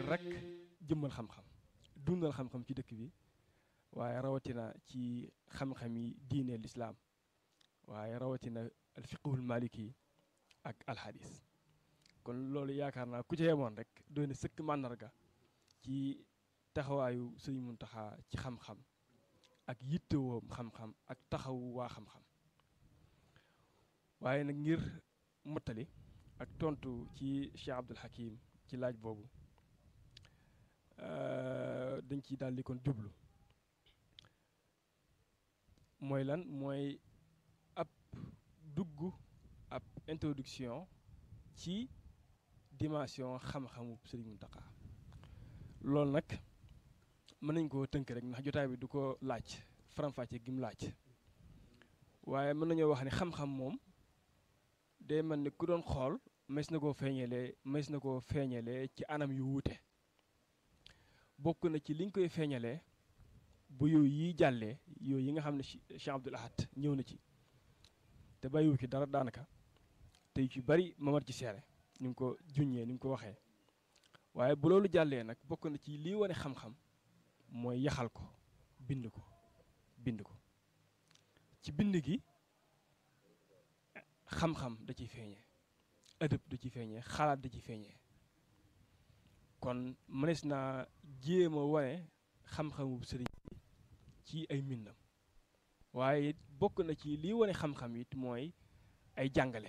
rek jëmmal xam-xam dundal xam-xam ci dëkk bi waaye rawatina ci xam-xam yi diine lislaam waaye rawatina al fiqhul maliki ak alxadis kon loolu yaakaar naa ku ci yemoon rek doy na sëkk màndarga ci taxawaayu Sëriñ Muntaxa ci xam-xam ak yittewoom xam-xam ak taxawu waa xam-xam waaye nag ngir mottali ak tontu ci Cheikh Abdul Hakim ci laaj boobu dañ ciy daal di kon jublu mooy lan mooy ab dugg ab introduction ci dimension xam-xamu Sëriñ Muntaxa loolu nag mën nañ koo tënk rek ndax jotaay bi du ko laaj faram-fàcce gi mu laaj waaye mën nañoo wax ne xam-xam moom day mel ni ku doon xool mes na koo feeñalee ci anam yu wuute bokk na ci liñ koy feeñalee bu yooyu yi jàllee yooyu yi nga xam ne Cheikh Abdoul Ahad ñëw na ci te bàyyiwu ci dara daanaka te yu ci bari mamar ci seere ni mu ko juññee ni mu ko waxee waaye bu loolu jàllee nag bokk na ci lii wane xam-xam mooy yaxal ko bind ko ci bind gi xam-xam da ciy feeñee ëdëb da ciy feeñee xalaat da ciy feeñee kon mënees naa jéem a wane xam-xamu sëriñ bi ci ay mbindam waaye bokk na ci lii wane xam-xam it mooy ay jàngale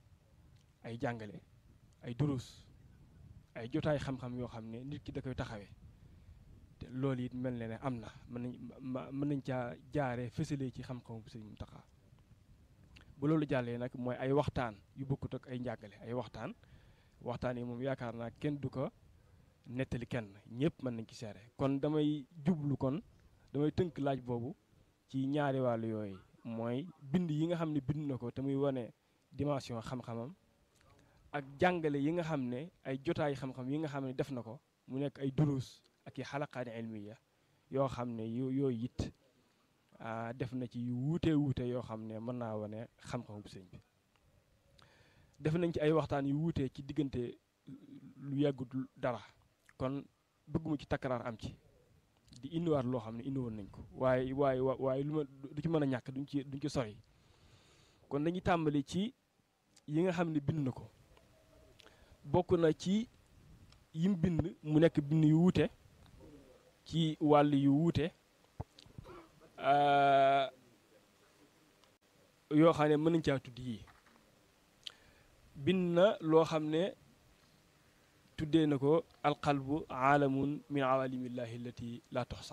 ay durus ay jotaay xam-xam yoo xam ne nit ki da koy taxawee te loolu it mel na ne am na mën nañ caa jaaree fësalee ci xam-xamu Sëriñ Muntaxa bu loolu jàllee nag mooy ay waxtaan yu bokkut ak ay njàngale ay waxtaan yi moom yaakaar naa kenn du ko nettali kenn ñëpp mën nañ ci seere kon damay tënk laaj boobu ci ñaari wàllu yooyu mooy bind yi nga xam ne bind na ko te muy wane dimension xam-xamam ak jàngale yi nga xam ne ay jotaay xam-xam yi nga xam ne def na ko mu nekk ay durus ak i xalaqaani ilmiya yoo xam ne yooyu it def na ci yu wuute yoo xam ne mën naa wane xam-xamu sëñ bi def nañ ci ay waxtaan yu wuute ci diggante lu yàggut dara kon bëgguma ci takkaraar am ci di indiwaat loo xam ne indiwoon nañ ko waaye lu ma du ci mën a ñàkk duñ ci sori kon dañuy tàmbali ci yi nga xam ne bind na ko bokk na ci yim bind mu nekk bind yu wuute ci wàll yu wuute yoo xam ne mën nañ caa tudd yi bind na loo xam ne tuddee na ko alqalbu aalamun min awalimillahi allati la toxsa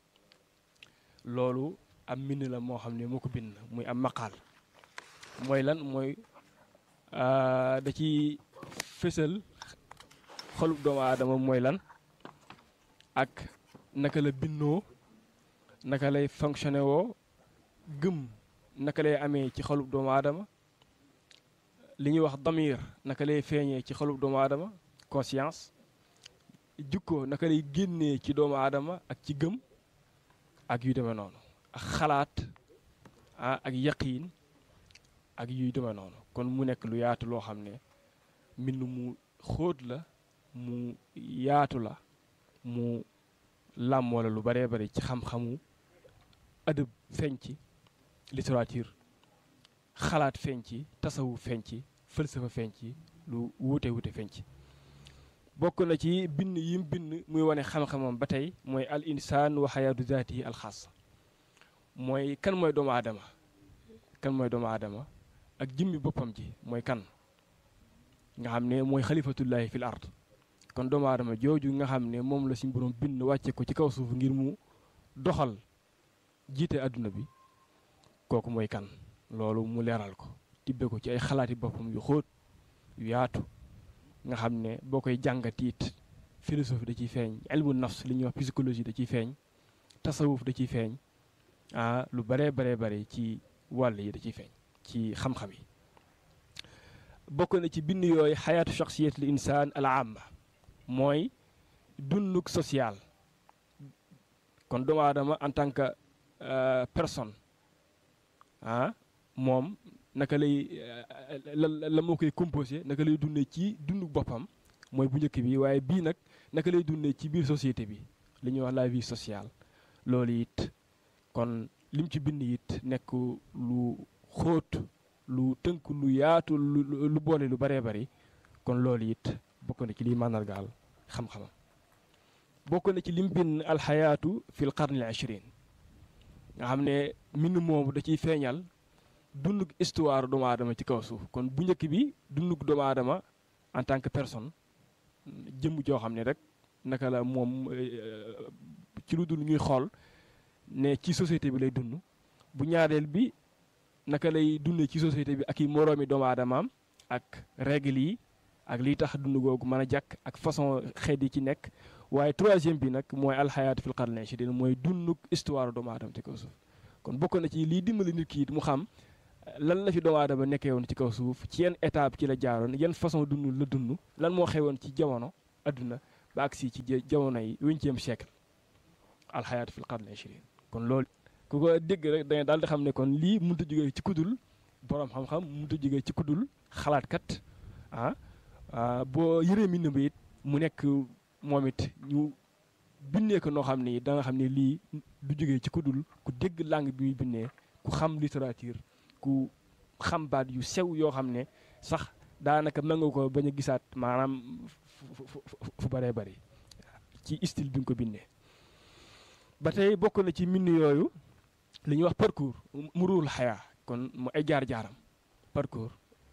loolu am mbind la moo xam ne moo ko bind muy am maqaal mooy lan mooy da ci fësal xolub doomu aadama mooy lan ak naka la bindoo naka lay fonctionné woo gëm naka lay amee ci xolub doomu aadama li ñuy wax damir naka lay feeñee ci xolub doomu aadama conscience jukko naka lay génnee ci doomu aadama ak ci gëm ak yu demee noonu ak xalaat ak yaqiin ak yuy demee noonu kon mu nekk lu yaatu loo xam ne mbind mu xóot la mu yaatu la mu làmmoo la lu baree bari ci xam-xamu adab feeñ ci littérature xalaat feeñ ci tasawu feeñ ci falsafa feeñ ci lu wuute feeñ ci bokk na ci bind yim bind muy wane xam-xamam ba tey mooy al insaan wa xayaatu zaatihi al xaas mooy kan mooy doomu aadama ak jëmmi boppam ji mooy kan nga xam ne mooy xalifatullahi fil ard kon doomu aadama jooju nga xam ne moom la suñu borom bind wàcce ko ci kaw suuf ngir mu doxal jiite adduna bi kooku mooy kan loolu mu leeral ko tibbe ko ci ay xalaati boppam yu xóot yu yaatu nga xam ne boo koy jàngatiit philosophie da ciy feeñ ilmu nafs li ñuy wax psychologie da ciy feeñ tasawuf da ciy feeñ lu baree bare ci wàll yi da ciy feeñ ci xam-xam yi bokk na ci bind yooyu xayaatu shaxsiyat li insaan al amma mooy dunduk social kon doomu aadama en tant que personne moom naka lay la moo koy composé naka lay dundee ci dunduk boppam mooy bu njëkk bi waaye bii nag naka lay dundee ci biir société bi li ñuy wax la vie sociale loolu it kon lim ci bind it nekk lu xóot lu tënk lu yaatu lu boole lu bëree bëri kon loolu it bokk na ci liy màndargaal xam-xamam bokk na ci lim bind alxayaatu fil qarni al ashrin nga xam ne mbind moomu da ciy feeñal dundug histoire doomu aadama ci kaw suuf kon bu njëkk bi dundug doomu aadama en tant que personne jëmm joo xam ne rek naka la moom ci lu dul ñuy xool ne ci société bi lay dund bu ñaareel bi naka lay dundee ci société bi ak i moroomi doomu aadamaam ak règle yi ak liy tax dund googu mën a jàkk ak façon xeet yi ci nekk waaye troisième bi nag mooy alxayaatu fil qarni al-ashrin mooy dundug histoire doomu aadama ci kaw suuf kon bokk na ci liy dimbali nit ki mu xam lan la fi doomu aadama nekkee woon ci kaw suuf ci yenn étape ci la jaaroon yan façon dund la dund lan moo xewoon ci jamono adduna ba agsi ci jamono yi 20e siècle alxayaatu fil qarni al-ashrin kon loolu ku ko dégg rek da daal di xam ne kon lii mënut a jógee ci kudul borom xam-xam mënut a jógee ci kudul xalaatkat boo yëree mbind bi it mu nekk moom it ñu bindee ko noo xam ne da nga xam ne lii du jógee ci kudul ku dégg langue bi muy bindee ku xam littérature ku xam baat yu sew yoo xam ne sax daanaka mën nga ko bañ a gisaat maanaam fu bëree bëri ci style bi nga ko bindee. ba tey bokk na ci mbind yooyu li ñuy wax parcours muruul xayaa kon mu ay jaar-jaaram parcours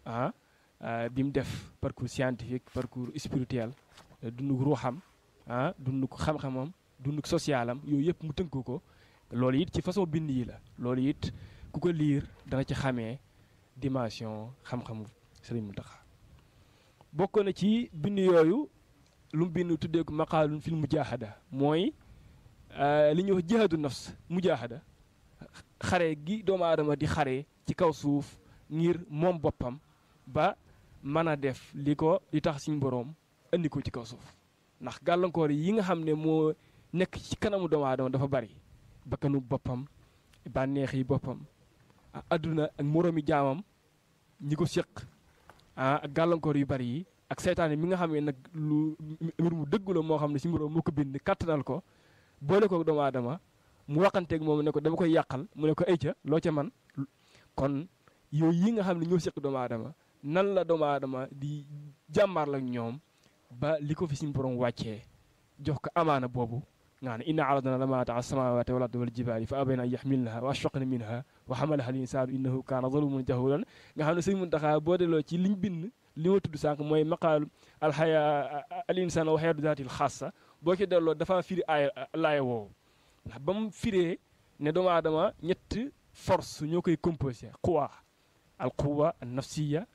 bi mu def parcours scientifique parcours spirituel dunduk ruuxam dunduk xam-xamam dunduk socialam yooyu yëpp mu tënk ko loolu it ci façon bind yi la loolu it ku ko liir dana ci xamee dimension xam-xamu Sëriñ Muntaxa bokk na ci bind yooyu lu mu bind tuddee ko maqaalun fil mujaahada mooy li ñuy wax jihaadu nafs mujaahada xare gi doomu aadama di xare ci kaw suuf ngir moom boppam ba mën a def li tax suñu boroom andi ko ci kaw suuf ndax gàllankoor yi nga xam ne moo nekk ci kanamu doomu aadama dafa bari bakkanu boppam bànneex yi boppam adduna ak moroomi jaamam ñi ko séq ak gàllankoor yu bari yi ak seytaane mi nga xam ne nag lu mbir mu dëggu la moo xam ne suñu boroom moo ko bind kàttanal ko boole ko doomu aadama mu waxanteeg moom ne ko dama koy yàqal mu ne ko ay ca loo ca man kon yooyu yi nga xam ne ñoo séq doomu aadama nan la doomu aadama di jàmmaar la ñoom ba li ko fi suñu borom wàccee jox ko amaana boobu nga xam ne inna aradna lamaanata ala samawati wal ardi wal jibaali fa abayna an yaxmilnaha wa ashfaqna minha wa xamalaha al insaanu innahu kaana zaluman jahulan nga xam ne Sëriñ Muntaxa boo delloo ci liñ bind li ma tudd sànq mooy maqaalu alxaya al insaan wa xayatu zaatil xaasa boo ci delloo dafa firi laaya woowu ndax ba mu firee ne doomu aadama ñett force ñoo koy composé quwa al quwa an nafsiya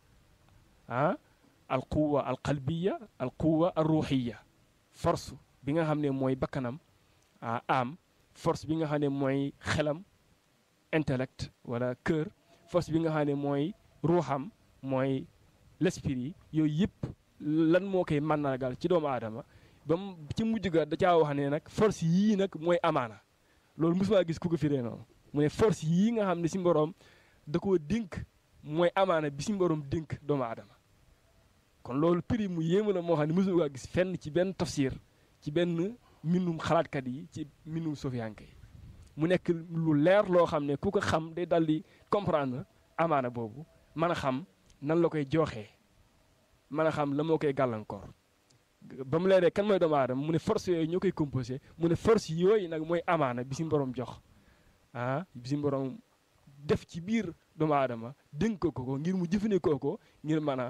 al quwa al qalbiya al quwa al ruuxiya force bi nga xam ne mooy bakkanam am force bi nga xam ne mooy xelam intellect wala cœur force bi nga xam ne mooy ruuxam mooy l'esprit yooyu yëpp lan moo koy màndargaal ci doomu aadama ba mu ci mujj ga da caa wax ne nag force yii nag mooy amaana loolu mosuma gis ku ko firee noonu mu ne force yii nga xam ne si mboroom da koo dénk mooy amaana bi si mboroom dénk doomu aadama kon loolu prix mu yéema la moo xam ne mosuma ko gis fenn ci benn tafsir ci benn mbindum xalaatkat yi ci mbindum sofiyanke yi mu nekk lu leer loo xam ne ku ko xam day dal di comprendre amaana boobu mën a xam nan la koy jooxee mën a xam la moo koy gàllankoor ba mu leeree kan mooy doomu aadama mu ne force yooyu ñoo koy composé mu ne force yooyu nag mooy amaana bi si borom jox bi si borom def ci biir doomu aadama dénk ko ngir mu jëfandikoo ko ngir mën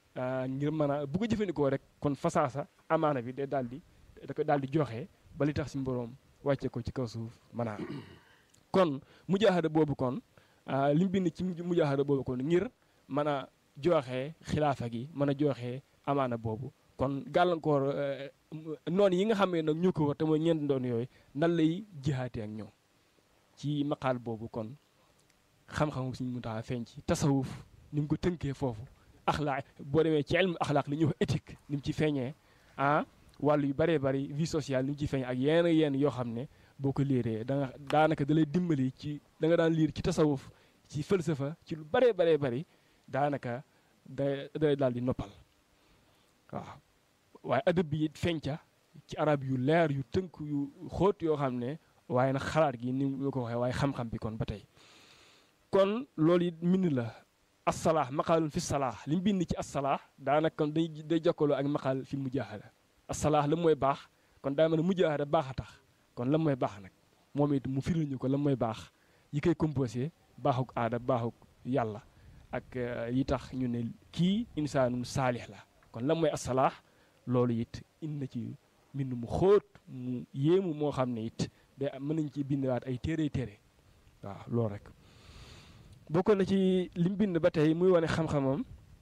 a bu ko jëfandikoo rek kon fasaasa amaana bi day daal di da ko daal di joxe ba li tax si borom wàcce ko ci kaw suuf mën a kon mujaahada boobu kon li mu bind ci mujaahada boobu kon ngir mën a joxe xilaafa gi mën a joxe amaana boobu kon gàllankoor noonu yi nga xam ne nag ñu ko war te mooy ñeent doon yooyu nan lay jihaatee ak ñoom ci maqaal boobu kon xam-xamu Sëriñ Muntaxa feeñ ci tasawuf ni mu ko tënkee foofu axlaaq boo demee ci ilmu axlaaq li ñuy wax éthique ni mu ci feeñee wàllu yu bëree bëri vie sociale ni mu ci feeñ ak yenn yoo xam ne boo ko liiree daanaka da lay dimbali ci da nga daan liir ci tasawuf ci falsafa ci lu bëree bëri daanaka day daal di noppal waaw waaye adab bi it feeñca ci arab yu leer yu tënk yu xóot yoo xam ne waaye nag xalaat gi ni ñu ko waxee waaye xam-xam bi kon ba tey kon loolu it mbind la assalaax maqaalun fi salaax li mu bind ci assalaax daanaka kon day jokkaloo ak maqaal fi mujaahada assalaax la mooy baax kon daa mel ne mujaahada baax a tax kon la mooy baax nag moom it mu firil ñu ko la mooy baax yi koy composé baaxuk aada baaxuk yàlla ak yi tax ñu ne kii insaanun saalix la kon la mooy assalaax loolu it indi na ci mbind mu xóot mu yéemu moo xam ne it day mën nañ ci bindaat ay téere waaw loolu rek bokk na ci lim bind ba tey muy wane xam-xamam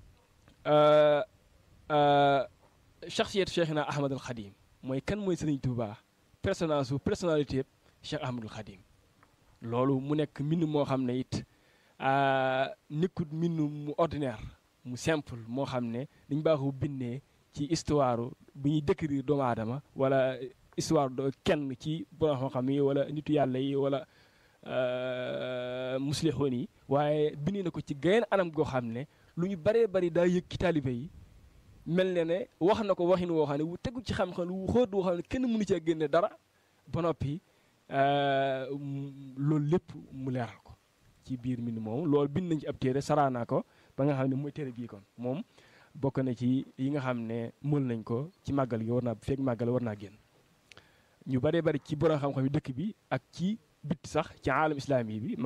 shaxsiyatu Cheikhina Ahmadul Xadim mooy kan mooy Sëriñ Tuubaa personnalité Cheikh Ahmadul Xadim loolu mu nekk mbind moo xam ne it nekkut mbind mu ordinaire mu simple moo xam ne dañ baaxu bindee ci histoire bu ñuy décrire doomu aadama wala histoire kenn ci borom xam-xam yi wala nitu yàlla yi wala muslixoon yi waaye bind na ko ci geneen anam goo xam ne lu ñu baree bari daa yëg ci taalibe yi mel ne ne wax na ko waxin woo xam ne wu tegu ci xam-xam wu xóot woo xam ne kenn mënu cee génne dara ba noppi loolu lépp mu leeral ko ci biir mbind moom loolu bind nañ ci ab téere saraanaa ko ba nga xam ne mooy téere bii kon moom bokk na ci yi nga xam ne mël nañ ko ci màggal gi war naa fekk màggal war naa génn ñu baree bari ci borom xam-xam yi dëkk bi ak ci bit sax ci aalam islaami bi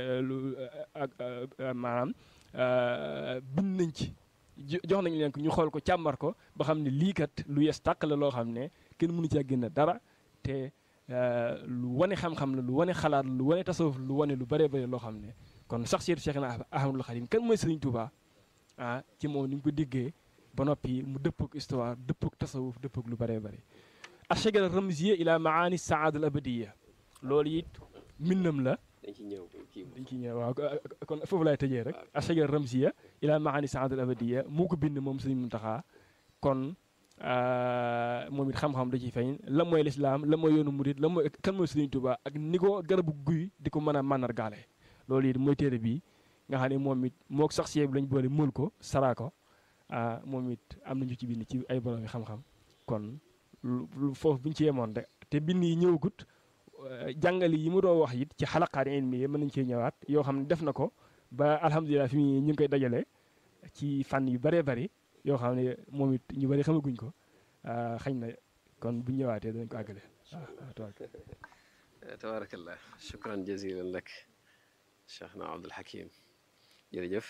maanaam bind nañ ci jox nañ leen ko ñu xool ko càmmar ko ba xam ne lii kat lu yes tàq la loo xam ne kenn mënu caa génn dara te lu wane xam-xam la lu wane xalaat lu wane tasawuf lu wane lu baree bari loo xam ne kon sax seetu Cheikhna Ahmadul Xadim kan mooy Sëriñ Tuubaa ci moom ni ñu ko diggee ba noppi mu dëppook histoire dëppook tasawuf dëppook lu baree bari ashajara ramziya ila maani saada al abadiya loolu it minnam la dañ ci ñëw waaw kon foofu laay tëjee rek ashajara ramziya ila maani saada al abadiya moo ko bind moom Sëriñ Muntaxa kon moom it xam-xam da ciy feeñ la mooy lislaam la mooy yoonu murit la mooy kan mooy Sëriñ Tuubaa ak ni ko garabu guy di ko mën a màndargaale loolu it mooy téere bi nga xam ne moom it mook sax bi lañ boole mël ko saraa ko moom it am nañu ci bind ci ay borom xam-xam kon foofu bu ñu ci yemoon rek te bind yi ñëwagut jàngali yi mu doon wax it ci xalaqaat ilmi yi mën nañu cee ñëwaat yoo xam ne def na ko ba alhamdulilah fi mu ñu ngi koy dajale ci fànn yu bëree bëri yoo xam ne moom it ñu bëri xamaguñ ko xañ na kon bu ñëwaatee danañ ko àggale waaw tabaarakallah shukran jazilan lak Cheikhna Abdul Hakim jërëjëf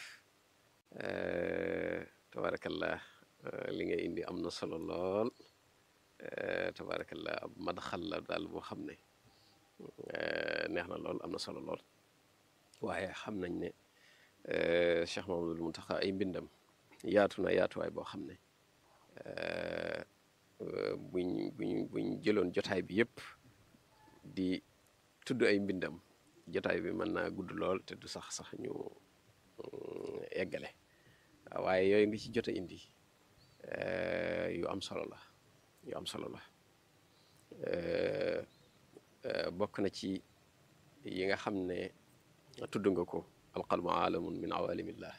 tabaarakallah li nga indi am na solo lool tabaarakallah ab madaxal la daal boo xam ne neex na lool am na solo lool waaye xam nañ ne Cheikh Mamadul Muntaxa ay mbindam yaatu na yaatuwaay boo xam ne buñ jëloon jotaay bi yëpp di tudd ay mbindam jotaay bi mën naa gudd lool te du sax ñu eggale waaye yooyu nga ci jot a indi yu am solo la bokk na ci yi nga xam ne tudd nga ko alqalbu aalamun min awaalimillah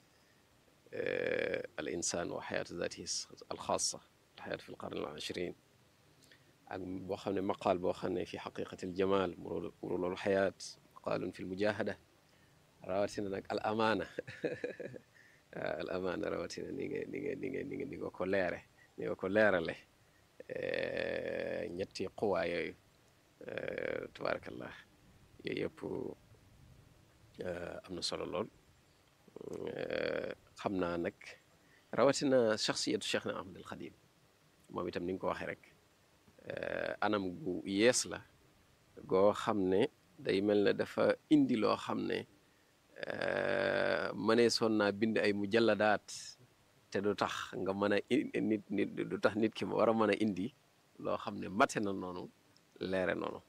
al insaan wa xayaatu zaatihi alxaasa alxayaatu fi lqarn al ashrin ak boo xam ne maqaal boo xam ne fi xaqiqati aljamal murulul xayaat maqaalun fi lmujahada rawatina nag al amaana al amaana rawatina ni nga ko leere ni nga ko leerale ñetti quwaa yooyu tabaarakallah yooyu yëpp am na solo lool xam naa nag rawatina shaxsiyatu Cheikhna Ahmadul Xadim moom itam ni nga ko waxee rek anam gu yees la goo xam ne day mel ne dafa indi loo xam ne mënee soon naa bind ay mujalladaat te du tax nga mën a nit du tax nit ki war a mën a indi loo xam ne mate na noonu leere noonu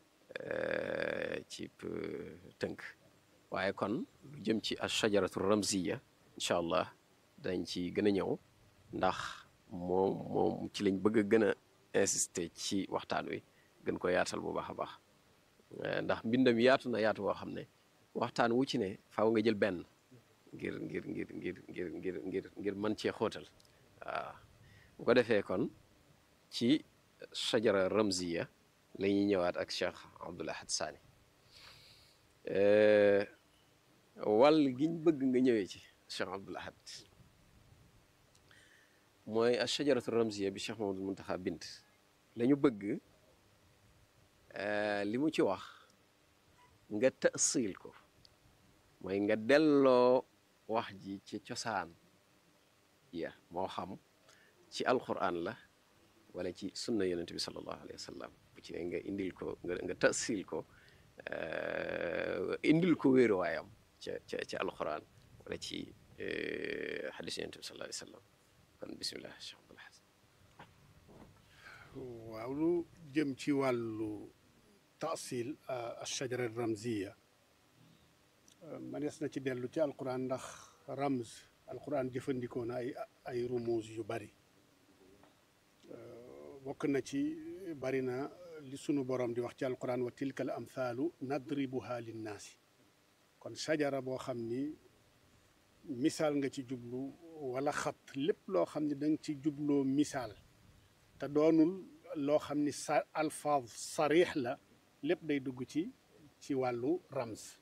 ci tënk waaye kon lu jëm ci ash-shajaratu ramziya incha allah dañ ci gën a ñëw ndax moom ci lañ bëgg a gën a insister ci waxtaan wi gën ko yaatal bu baax a baax ndax mbindam yaatu na yaatu woo xam ne waxtaan wu ci ne faaw nga jël benn ngir mën cee xóotal waaw bu ko defee kon ci shajara ramziya la ñuy ñëwaat ak Cheikh Abdoul Ahad Sané wàll giñ bëgg nga ñëwee ci Cheikh Abdoul Ahad mooy ash-shajaratu ramziya bi Cheikh Mamadou Muntaxa bind la ñu bëgg li mu ci wax nga tasiil ko mooy nga delloo wax ji ci cosaan ya moo xam ci alquran la wala ci sunna yonent bi sallallahu alayhi wa sallam bu ci ne nga indil ko nga tasiil ko indil ko wéeruwaayam ca alquran wala ci xadis yonent bi sallallahu alayhi wa sallam kon bismillah Cheikh Abdoul Ahad. waaw lu jëm ci wàllu taasil ashajara ramziya manees na ci dellu ci alquran ndax ramz alquran jëfandikoo na ay rumuuz yu bari bokk na ci bari na li sunu borom di wax ci alquran wa tilka al amthaalu nadribuha linnaasi kon shajara boo xam ni misaal nga ci jublu wala xat lépp loo xam ne da nga ci jubloo misaal te doonul loo xam ni sa alfaaz sarix la lépp day dugg ci wàllu ramz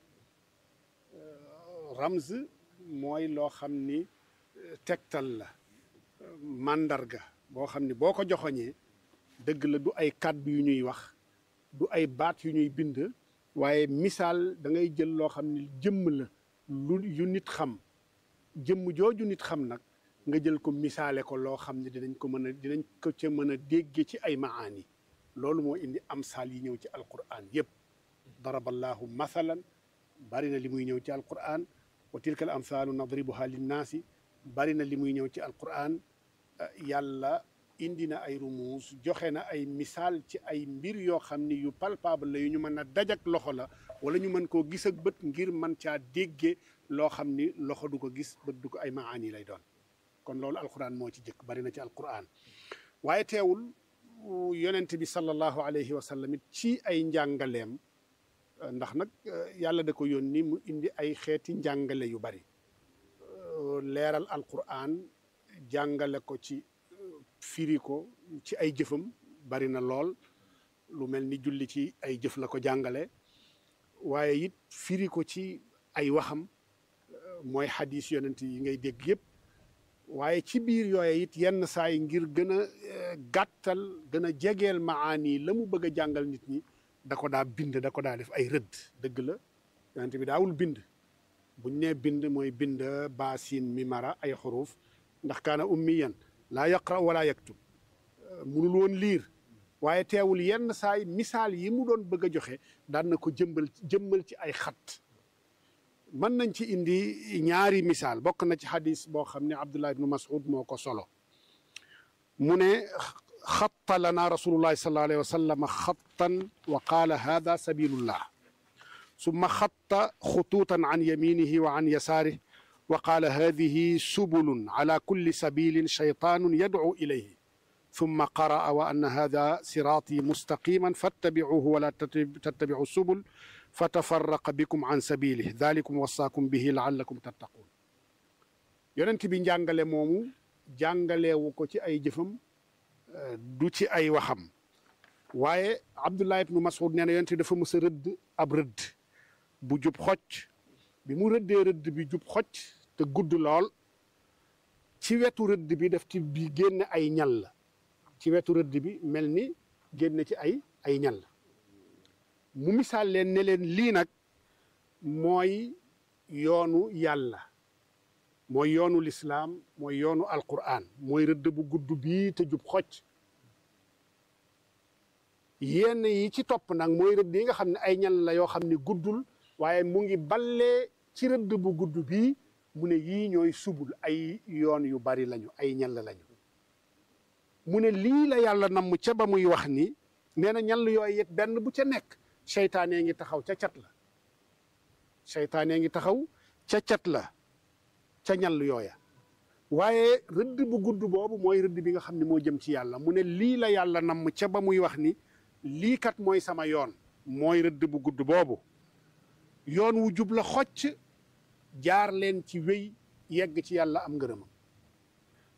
ramz mooy loo xam ni tegtal la màndarga boo xam ni boo ko joxoñee dëgg la du ay kàddu yu ñuy wax du ay baat yu ñuy bind waaye misaal da ngay jël loo xam ni jëmm la yu nit xam jëmm jooju nit xam nag nga jël ko misaale ko loo xam ne dinañ ko ca mën a dégge ci ay maani loolu moo indi amsaal yi ñëw ci alquran yépp daraballahu mathalan bari na li muy ñëw ci alquran wa tilka al amthaalu nadribuha linnaasi bari na li muy ñëw ci alquran yàlla indi na ay rumuus joxe na ay misaal ci ay mbir yoo xam ni yu palpable la yu ñu mën a dajak loxo la wala ñu mën koo gis ak bët ngir mën caa dégge loo xam ni loxo du ko gis bët du ko ay maani lay doon kon loolu alquran moo ci jëkk bari na ci alquran waaye teewul yonent bi sallallahu alayhi wa sallam it ci ay njàngaleem ndax nag yàlla da ko yónni mu indi ay xeeti njàngale yu bari leeral alquran jàngale ko ci firi ko ci ay jëfam bari na lool lu mel ni julli ci ay jëf la ko jàngale waaye it firi ko ci ay waxam mooy xadis yonent yi ngay dégg yëpp waaye ci biir yooye it yenn saa yi ngir gën a gàttal gën a jegeel maani la mu bëgg a jàngal nit ñi da ko daa bind da ko daa def ay rëdd dëgg la yonent bi daawul bind buñ nee bind mooy bind baasin mimara ay xuruuf ndax kaana ummiyan laa yaqra wala yaktub munul woon liir waaye teewul yenn saay misaal yi mu doon bëgg a joxe daan na ko jëmmal ci ay xat mën nañ ci indi ñaari misaal bokk na ci xadis boo xam ne Abdullah ibnu Mas'ud moo ko solo mu ne xatta lana rasulullahi sallallahu alayhi wa sallam xattan wa qaala hada sabilullah summa xatta xutuutan an yaminihi wa an yasaarihi wa qaala hadihi subulun ala kulli sabilin shaytaanun yad'u ilayhi summa qara'a wa anna hada siraati mustaqiman fattabicuuhu wala tattabicu subul fatafarraqa bikum an sabilihi dalikum wasaakum bihi laallakum tattaquun yonent bi njàngale moomu jàngaleewu ko ci ay jëfam du ci ay waxam waaye Abdullah ibnu Mas'ud nee na yonent bi dafa mës a rëdd ab rëdd bu jub xocc bi mu rëddee rëdd bi jub xocc te gudd lool ci wetu rëdd bi daf ci bi génne ay ñal la ci wetu rëdd bi mel ni génne ci ay ñal mu misaal leen ne leen lii nag mooy yoonu yàlla mooy yoonu lislaam mooy yoonu alquran mooy rëdd bu gudd bii te jub xocc yenn yi ci topp nag mooy rëdd yi nga xam ne ay ñal la yoo xam ne guddul waaye mu ngi ballee ci rëdd bu gudd bii mu ne yii ñooy subul ay yoon yu bari lañu ay ñal lañu mu ne lii la yàlla namm ca ba muy wax ni nee na ñal yooyu it benn bu ca nekk seytaane ngi taxaw ca cat la seytaane ngi taxaw ca cat la ca ñal yooya waaye rëdd bu gudd boobu mooy rëdd bi nga xam ne moo jëm ci yàlla mu ne lii la yàlla namm ca ba muy wax ni lii kat mooy sama yoon mooy rëdd bu gudd boobu yoon wu jub la xocc jaar leen ci wéy yegg ci yàlla am ngërëmam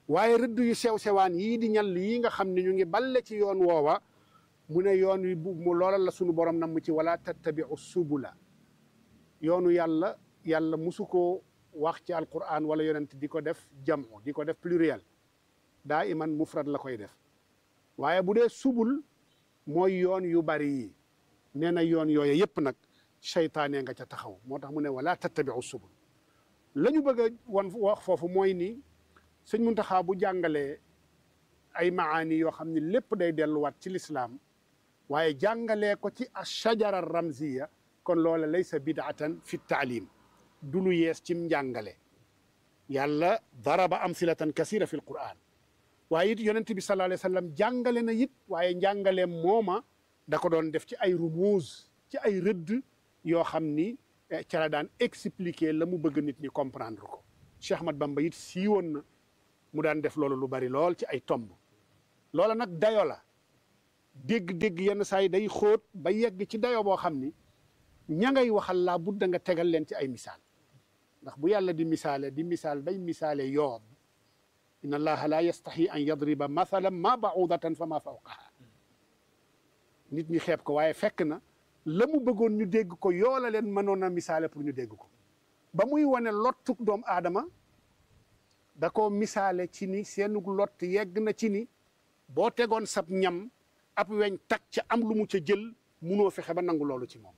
waaye rëdd yu sew-sewaan yii di ñal yii nga xam ne ñu ngi balle ci yoon woowa mu ne yoon wi mu loola la sunu borom nam ci wala tattabiu subula yoonu yàlla musu koo wax ci alquran wala yonent di ko def jamu di ko def pluriel daa iman mufrad la koy def waaye bu dee subul mooy yoon yu bari yi nee na yoon yooye yépp nag seytaane nga ca taxaw moo tax mu ne wala tattabiu subul la ñu bëgg a wax foofu mooy ni sëñ Muntaxa bu jàngalee ay maani yoo xam ne lépp day delluwaat ci lislaam waaye jàngalee ko ci ashajara ramziya kon loola laysa bidaatan fi taalim du lu yees cim njàngale yàlla daraba amsilatan kasira fi alquran waaye it yonent bi sallallahu alayhi wa sallam jàngale na it waaye njàngaleem mooma da ko doon def ci ay rumuuz ci ay rëdd yoo xam ni ca la daan expliquer la mu bëgg nit ñi comprendre ko Cheikh Ahmad Bamba it siiwoon na mu daan def loolu lu bari lool ci ay tomb loola nag dayo la dégg-dégg yenn saa yi day xóot ba yegg ci dayo boo xam ni ña ngay waxal laa budda nga tegal leen ci ay misaal ndax bu yàlla di misaal bay misaale yoon inna allaha la yastahi an yadriba mathalan ma baudatan fa ma fawqaha nit ñi xeeb ko waaye fekk na la mu bëggoon ñu dégg ko yoola leen mënoon a misaale pour ñu dégg ko ba muy wane lottuk doomu aadama da ko misaale ci ni seenug lott yegg na ci ni boo tegoon sab ñam ab weñ tak ca am lu mu ca jël munoo fexe ba nangu loolu ci moom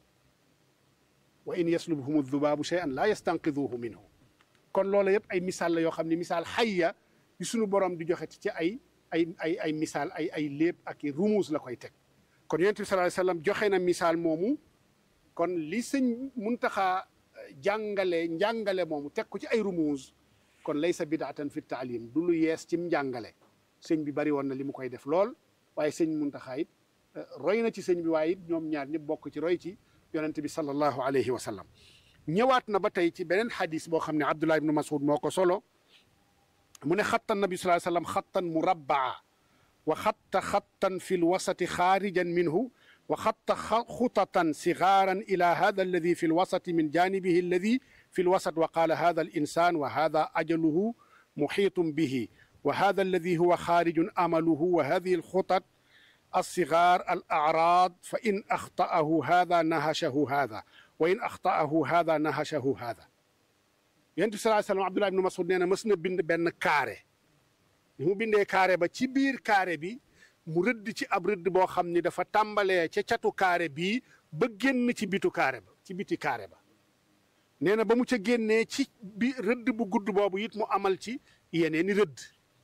wa in yaslubhum dhubaabu shay'an la yastanqidhuhu minhu kon loolu yëpp ay misaal la yoo xam ne misaal xayya yu sunu borom di joxe ci ay misaal ay léeb ak i rumuus la koy teg kon yonent bi sallallahu alayhi wasallam joxe na misaal moomu kon li sëñ Muntaxa njàngale moomu teg ko ci ay rumuus kon laysa bidaatan fi taalim du lu yees cim njàngale sëñ bi bari woon na li mu koy def lool waaye sëñ Muntaxa it roy na ci sëñ bi waaye it ñoom ñaar ñëpp bokk ci roy ci yonent bi sallallahu alayhi wa sallam ñëwaat na ba tey ci beneen xadis boo xam ne Abdullah ibnu Mas'ud moo ko solo mu ne xatta nabi sallallahu alayhi wa sallam xattan murabbaa wa xatta xattan fi lwasati xaarijan minhu wa xatta xutatan sigaaran ila hada alladi fi lwasati min janibihi alladi fi lwasat wa qaala hada alinsan wa hada ajaluhu muxiitum bihi wa hada alladi huwa xaarijun amaluhu wa hadihi alxutat الصغار الأعراض فإن أخطأه هذا نهشه هذا وإن أخطأه هذا نهشه هذا yonent bi sallallahu alayhi wa sallam Abdullah ibn Mas'ud nee na mës na bind benn carré li mu bindee carré ba ci biir carré bi mu rëdd ci ab rëdd boo xam ni dafa tàmbalee ca catu carré bii ba génn ci bitu carré ba ci biti carré ba nee na ba mu ca génnee ci bi rëdd bu gudd boobu it mu amal ci yeneeni rëdd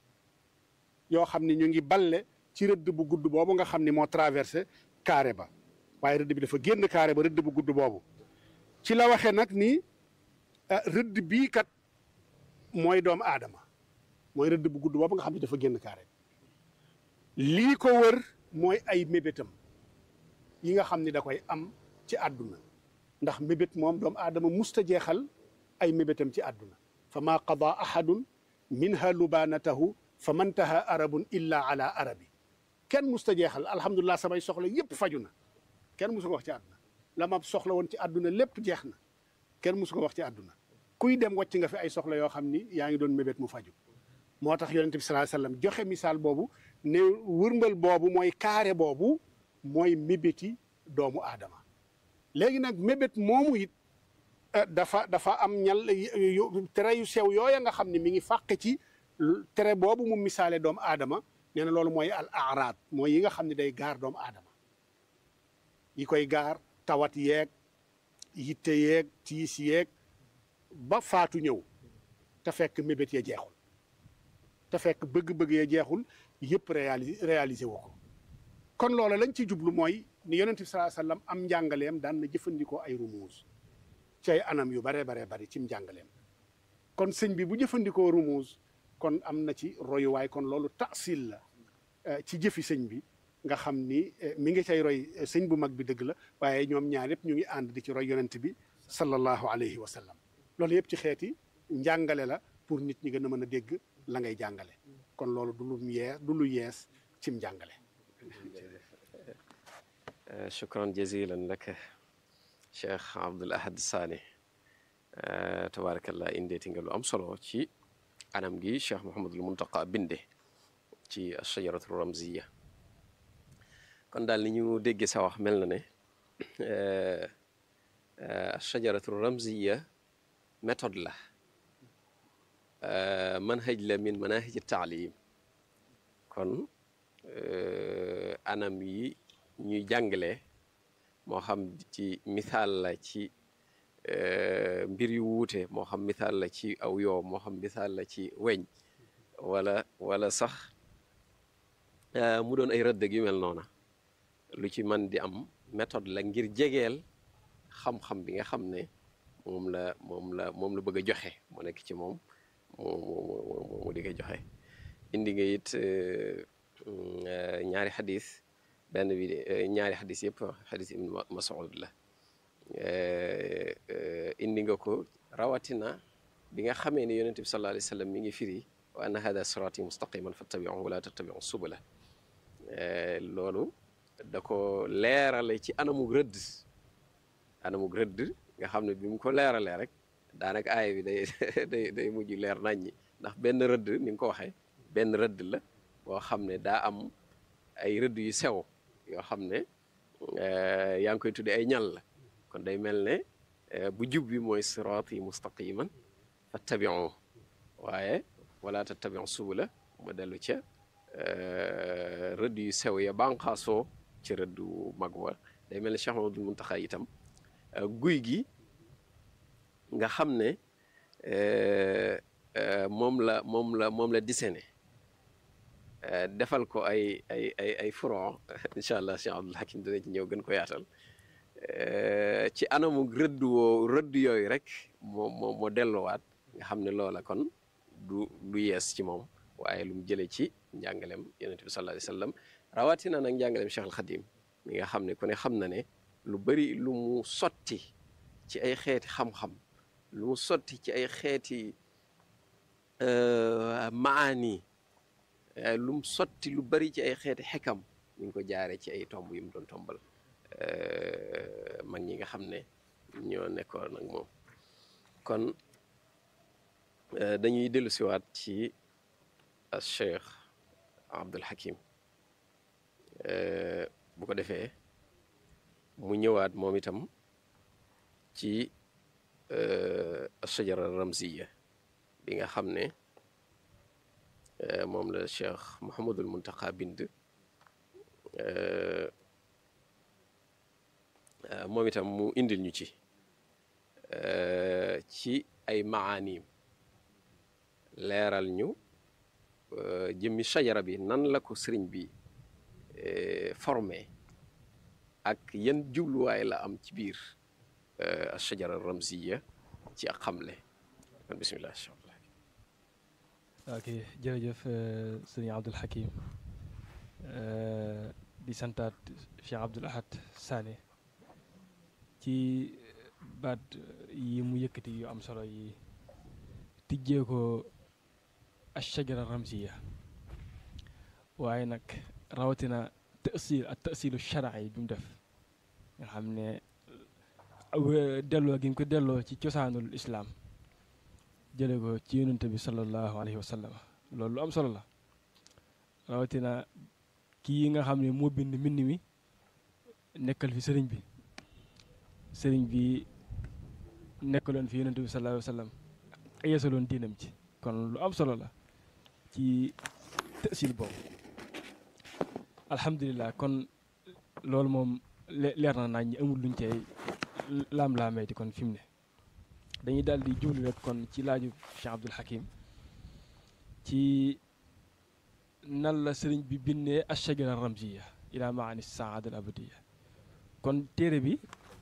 yoo xam ni ñu ngi balle ci rëdd bu gudd boobu nga xam ni moo traversé carré ba waaye rëdd bi dafa génn carré ba rëdd bu gudd boobu ci la waxee nag ni rëdd bii kat mooy doomu aadama mooy rëdd bu gudd boobu nga xam ni dafa génn carré lii ko wër mooy ay mébétam yi nga xam ni da koy am ci àdduna ndax mébét moom doomu aadama musta jeexal ay mébétam ci àdduna fa maa qada ahadun minha lubaanatahu fa mantaha arabun illa ala arabi kenn musta jeexal alhamdulilah samay soxla yépp faju na kenn musu ko wax ci àdduna la ma soxla woon ci àdduna lépp jeex na kenn musu ko wax ci àdduna kuy dem wàcc nga fi ay soxla yoo xam ni yaa ngi doon mébét mu faju moo tax yonent bi sallallahu alayhi wasallam joxe misaal boobu ne wërmbal boobu mooy carré boobu mooy mébéti doomu aadama léegi nag mébét moomu it dafa am ñal tere yu sew yooya nga xam ne mi ngi fàq ci tere boobu mu misaale doomu aadama nee na loolu mooy al araad mooy yi nga xam ne day gaar doomu aadama yi koy gaar tawat yeeg yitte yeeg tiis yeeg ba faatu ñëw te fekk mébét ya jeexul te fekk bëgg-bëgg ya jeexul yëpp réalisé wu ko kon loola lañ ci jublu mooy ni yonent bi sallallahu alayhi wasallam am njàngaleem daan na jëfandikoo ay rumuus ci ay anam yu baree bari ci njàngaleem kon sëñ bi bu jëfandikoo rumuus kon am na ci royuwaay kon loolu taasil la ci jëfi sëñ bi nga xam ni mi ngi cay roy sëñ bu mag bi dëgg la waaye ñoom ñaar yëpp ñu ngi ànd di ci roy yonent bi sallallahu alayhi wa sallam loolu yëpp ci xeeti njàngale la pour nit ñi gën a mën a dégg la ngay jàngale kon loolu du lu yees cim njàngale. shukran jazilan lak Cheikh Abdoul Ahad Sané tabarakallah indeeti nga lu am solo ci anam gi Cheikh Mouhamadul Muntaqa binde ci ash-shajaratu ramziya kon daal ni ñu déggee sa wax mel na ne ash-shajaratu ramziya méthode la manhaj la min manahij at-ta'lim kon anam yi ñuy jàngale moo xam ci misaal la ci mbir yu wuute moo xam misaal la ci aw yoo moo xam misaal la ci weñ wala sax mu doon ay rëdd yu mel noona lu ci man di am méthode la ngir jegeel xam-xam bi nga xam ne moom la bëgg a joxe mu nekk ci moom mu di ko joxe indi nga it ñaari xadis benn bi ñaari xadis yëpp xadis ibn Mas'ud la indi nga ko rawatina bi nga xamee ne yonent bi sallallahu alayhi wa sallam mi ngi firi wa anna hada sirati mustaqiman fattabi'uhu wa la tattabi'u subula loolu da ko leerale ci anamug rëdd nga xam ne bi mu ko leeralee rek daanaka aaya bi day mujj leer naññi ndax benn rëdd ni nga ko waxee benn rëdd la boo xam ne daa am ay rëdd yu sew yoo xam ne yaa ngi koy tudde ay ñal la kon day mel ne bu jub bi mooy siraati mustaqiman fattabi'u waaye wala tattabi'u subula ma dellu ca rëdd yu sew ya banqaasoo ci rëddu mag wa day mel ne Cheikh Mamadou Muntaxa itam guy gi nga xam ne moom la dessiné defal ko ay furon incha allah Cheikh Abdoul Hakim dina ci ñëw gën ko yaatal ci anamu rëdd yooyu rek moo delluwaat nga xam ne loola kon du yees ci moom waaye lu mu jëlee ci njàngalem yonent bi sallallahu alayhi wa sallam rawatina nag njàngalem Cheikh al Khadim mi nga xam ne ku ne xam na ne lu bari lu mu sotti ci ay xeeti xam-xam lu mu sotti ci ay xeeti maani lu mu sotti lu bari ci ay xeeti xekam ñu ngi ko jaaree ci ay tomb yu mu doon tombal mag ñi nga xam ne ñoo nekkoon nag moom kon dañuy dellu siwaat ci Cheikh Abdoul Hakim bu ko defee mu ñëwaat moom itam ci shajara ramziya bi nga xam ne moom la Cheikh Mouhamadul Muntaqa bind moom itam mu indil ñu ci ay maaniim leeral ñu jëmmi shajara bi nan la ko sëriñ bi formé ak yan jubluwaay la am ci biir shajara ramziya ci ak xamle kon bismillah incha allah. ok jërëjëf sëriñ Abdoul Hakim di santaat Cheikh Abdoul Ahad Sané ci baat yi mu yëkkati yu am solo yi tijjee ko ashajara ramziya waaye nag rawatina tasilu shar'i bi mu def nga xam ne delloo gi ñu ko delloo ci cosaanul islaam jële ko ci yonente bi sallallahu alayhi wa sallam loolu lu am solo la rawatina kii nga xam ne moo bind mbind mi nekkal fi sëriñ bi nekkaloon fi yonente bi sallallahu alayhi wa sallam yeesaloon diinam ci kon lu am solo la ci tësil boobu alhamdulilah kon loolu moom leer na nañ ñi amul luñ cay laam-laamee di kon fi mu ne dañuy daal di jublu rek kon ci laaju Cheikh Abdoul Hakim ci nan la sëriñ bi bindee ashajara ramziya ila maani saada al abadiya kon téere bi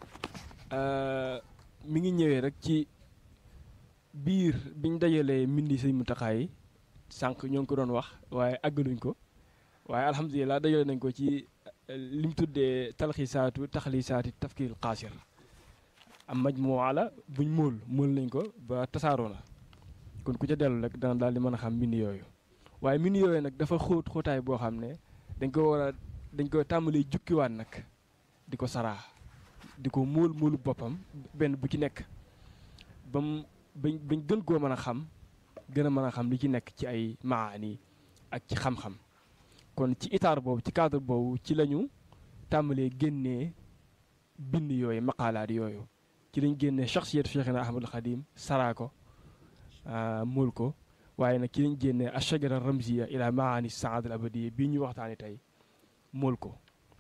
mi ngi ñëwee rek ci biir biñ dajalee mbindi sëriñ Muntaxa yi sànq ñoo ngi ko doon wax waaye àggaluñ ko waaye alhamdulilah dajale nañ ko ci li mu tuddee talxiisaatu taxliisaati tafkiiril qaasir am majmuwa la buñ móol nañ ko ba tasaaroo na kon ku ca dellu rek dana daal di mën a xam mbind yooyu waaye mbind yooyu nag dafa xóotaay boo xam ne dañ ko tàmbalee jukkiwaat nag di ko saraa di ko móolu boppam benn bu ci nekk bañ gën koo mën a xam gën a mën a xam li ci nekk ci ay maani ak ci xam-xam kon ci itaar boobu ci cadre boobu ci lañu tàmbalee génnee bind yooyu maqaalaat yooyu ci lañ génnee shaxsiyatu Cheikhina Ahmadul Xadim saraa ko muul ko waaye nag ci lañ génnee ashajara ramziya ila maani saada al abadiya bii ñu waxtaani tey muul ko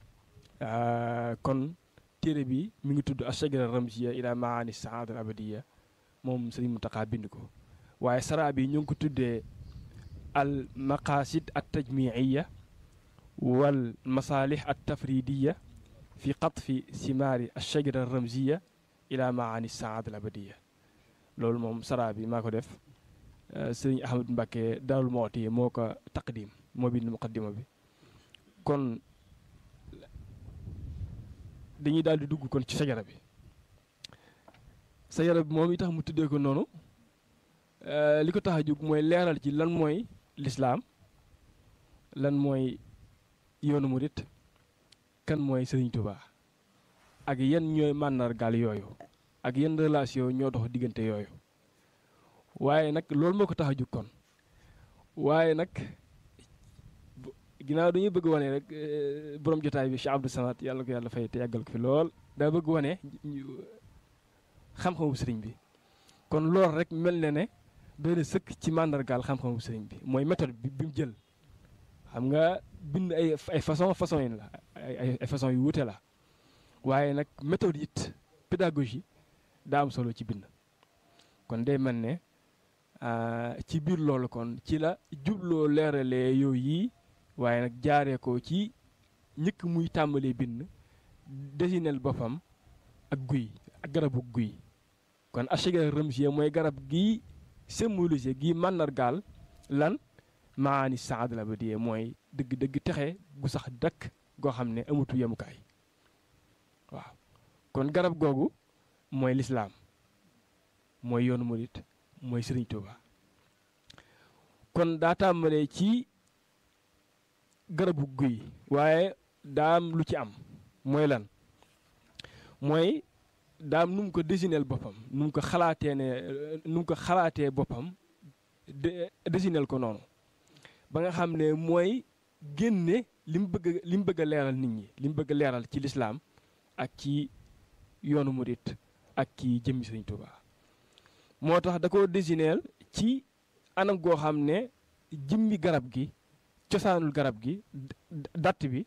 kon téere bi mi ngi tudd ashajara ramziya ila maani saada al abadiya moom Sëriñ Muntaxa bind ko waaye saraa bi ñu ngi ko tuddee al maqasid at tajmiiya wal masalih at tafridiya fi qatfi simaari ashajara ramziya ila maani saada al abadiya loolu moom saraa bi maa ko def sëriñ Ahmad Mbacke Daarul Muxti moo ko taqdim moo bind muqaddima bi kon dañuy daal di dugg kon ci sajara bi sajara bi moom i tax mu tuddee ko noonu li ko tax a jóg mooy leeral ci lan mooy lislaam lan mooy yoonu murit kan mooy Sëriñ Tuubaa ak yan ñooy màndargaal yooyu ak yan relation ñoo dox diggante yooyu waaye nag loolu moo ko tax a jóg kon waaye nag ginnaaw dañuy bëgg wane rek borom jotaay bi Cheikh Abdou Samad yàlla ko yàlla fay te yàggal ko fi lool daa bëgg wane xam-xamu sëriñ bi kon loolu rek mel na ne doy na sëkk ci màndargaal xam-xamu sëriñ bi mooy méthode bi mu jël xam nga bind ay façon yi la ay façon yu wuute la waaye nag méthode it pédagogie daa am solo ci bind kon day mel ne ci biir loolu kon ci la jubloo leeralee yooyu yi waaye nag jaaree ko ci ñëkk muy tàmbalee bind desinel boppam ak guy ak garabu guy kon ashajara ramziya mooy garab gi symbolisé gi màndargaal lan maani saada al abadiya mooy dëgg-dëgg texe gu sax dakk goo xam ne amatu yemukaay waaw kon garab googu mooy lislaam mooy yoonu murit mooy Sëriñ Tuuba kon daa tàmbalee ci garabu guy waaye daa am lu ci am mooy lan mooy daa am nu mu ko désineel boppam nu mu ko xalaatee boppam désineel ko noonu ba nga xam ne mooy génne li mu bëgg a leeral nit ñi li mu bëgg a leeral ci lislaam ak ci yoonu murit ak ci jëmmi Sëriñ Tuuba moo tax da ko désineel ci anam goo xam ne jëmmi garab gi cosaanul garab gi datt bi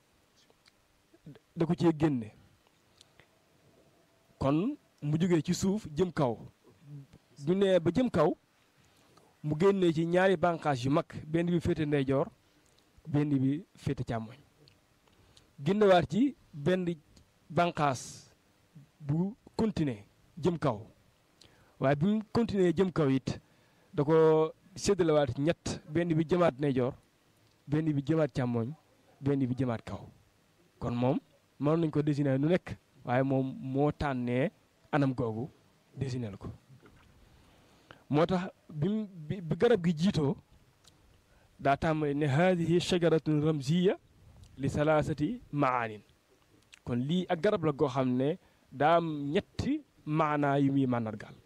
da ko cee génne kon mu jógee ci suuf jëm kaw bu nee ba jëm kaw mu génnee ci ñaari bànqaas yu mag benn bi féete ndeyjoor benn bi féete càmmoñ génnewaat ci benn bànqaas bu continuer jëm kaw waaye bi mu continuer jëm kaw it da ko séddalewaat ñett benn bi jëmaat ndeyjoor benn bi jëmaat càmmoñ benn bi jëmaat kaw kon moom mënoon nañu ko dessiner nu nekk waaye moom moo tànnee anam googu dessiner ko moo tax bi garab gi jiitoo daa tàmbali ne haadihi shajaratun ramziya li salaasati maanin kon lii ak garab la goo xam ne daa am ñetti maanaa yu muy màndargaal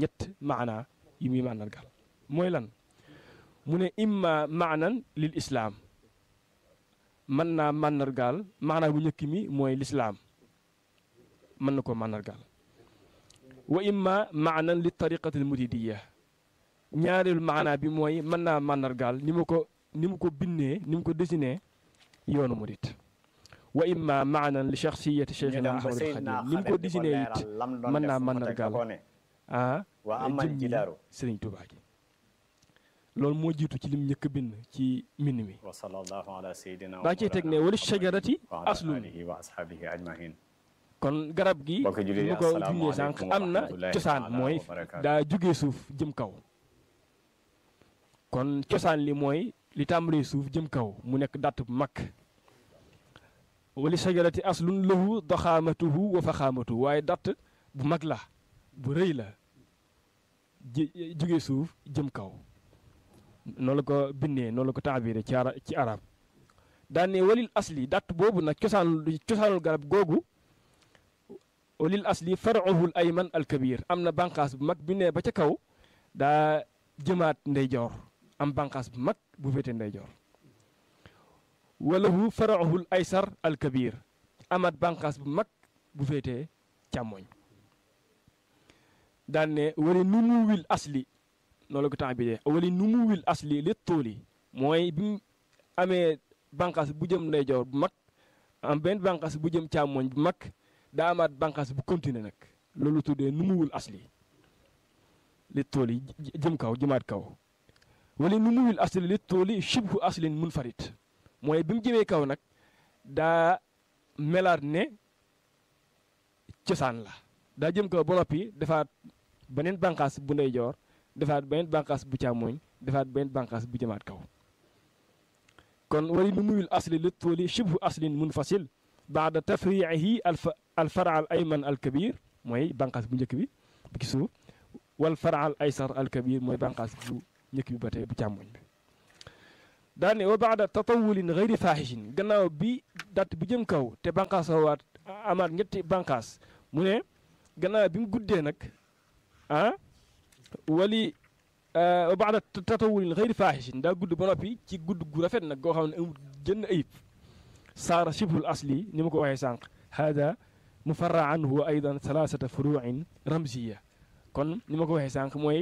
mooy lan mu ne imma maanan lil islaam mën naa màndargaal maanaa bu njëkk mi mooy lislaam mën na ko màndargaal wa imma maanan li tariqatil muridiya ñaareelu maanaa bi mooy mën naa màndargaal ni mu ko bindee ni mu ko dessiné yoonu murit wa imma maanan li shaxsiyati Cheikhina Ahmadul Xadim ni mu ko dessiné it mën naa màndargaal jëmmi Sëriñ Tuubaa gi loolu moo jiitu ci lim njëkk bind ci mbind mi daa cee teg ne wali shajarati aslun kon garab gi ñu ko junjee sànq am na cosaan mooy daa jógee suuf jëm kaw kon cosaan li mooy li tàmbalee suuf jëm kaw mu nekk datt bu mag wali shajarati aslun lahu doxaamatuhu wa faxaamatuhu waaye datt bu mag la bu rëy la jógee suuf jëm kaw noonu la ko bindee noonu la ko taabire ci arab daan ne walil asli datt boobu nag cosaanul garab googu walil asli faruhul ayman al kabir am na bànqaas bu mag bi ne ba ca kaw daa jëmaat ndeyjoor am bànqaas bu mag bu féete ndeyjoor walahu faraahul aysar al kabir amaat bànqaas bu mag bu féete càmmoñ daan ne wali numuwil asli noonu la ko temps bi dee wali numuwil asli li tuuli mooy bi mu amee bànqaas bu jëm ndeyjoor bu mag am benn bànqaas bu jëm càmmoñ bu mag daa amaat bànqaas bu continuer nag loolu tuddee numuwul asli li tuuli jëm kaw jëmaat kaw wali numuwil asli li tuuli shibhu aslin munfarid mooy bi mu jëmee kaw nag daa melaat ne cosaan la daa jëm kaw ba noppi defaat beneen bànqaas bu ndeyjoor defaat beneen bànqaas bu càmmoñ defaat beneen bànqaas bu jëmaat kaw kon wali numuwil asli li tuuli shibhu aslin munfasil baada tafriihi al fara al ayman al kabir mooy bànqaas bu njëkk bi ci suuf wal fara al aysar al kabir mooy bànqaas bu njëkk bi ba tey bu càmmoñ bi daane wa baada tatawulin gayri faahishin gannaaw bi datt bu jëm kaw te bànqaas waat amaat ñetti bànqaas mu ne gannaaw bi mu guddee nag wali wa baada tatawulin gayri faahishin daa gudd ba noppi ci gudd gu rafet nag goo xam ne amul jënn ayib saara shibhul asli ni ma ko waxee sànq hada mufarra anhu aydan thalathata furuin ramziya kon ni ma ko waxee sànq mooy